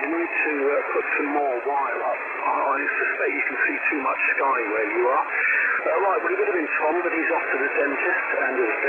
You need to put some more wire up. I suspect you can see too much sky where you are. Right, well, it would have been Tom, but he's off to the dentist, and as